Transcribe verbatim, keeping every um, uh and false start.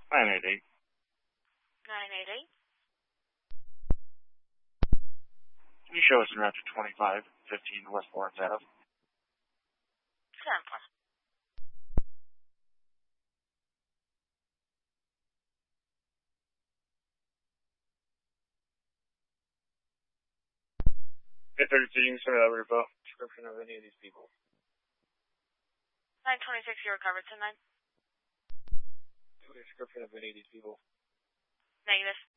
nine eight eight. nine eight eight. Can you show us in route to twenty-five fifteen West Lawrence Avenue? ten four. eight thirty-two, you can send me that repo. Description of any of these people. nine twenty-six, you recovered tonight? Description of any of these people. Negative.